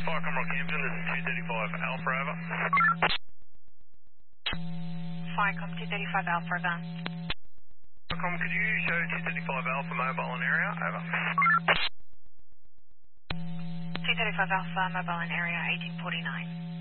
Fire Commodore Camden, this is 235 Alpha, over. Firecom 235 Alpha, over. Firecom, could you show 235 Alpha mobile in area? Over. 235 Alpha, mobile in area 1849.